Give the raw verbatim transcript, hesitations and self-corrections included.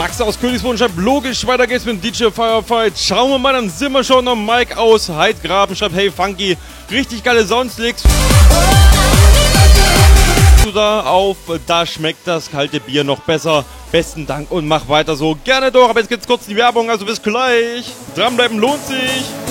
Max aus Königsbrunn schreibt, logisch, weiter geht's mit dem D J Firefight. Schauen wir mal, dann sind wir schon noch. Mike aus Heidgraben schreibt, hey Funky, richtig geile Soundslicks. Du da auf, da schmeckt das kalte Bier noch besser. Besten Dank und mach weiter so. Gerne doch, aber jetzt gibt's kurz die Werbung, also bis gleich. Dranbleiben lohnt sich.